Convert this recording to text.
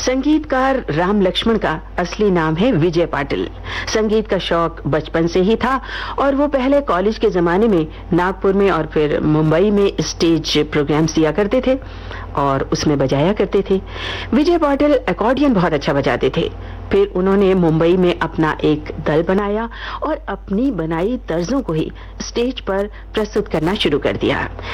संगीतकार राम लक्ष्मण का असली नाम है विजय पाटिल। संगीत का शौक बचपन से ही था और वो पहले कॉलेज के जमाने में नागपुर में और फिर मुंबई में स्टेज प्रोग्राम्स दिया करते थे और उसमें बजाया करते थे। विजय पाटिल अकॉर्डियन बहुत अच्छा बजाते थे। फिर उन्होंने मुंबई में अपना एक दल बनाया और अपनी बनाई तर्जों को ही स्टेज पर प्रस्तुत करना शुरू कर दिया।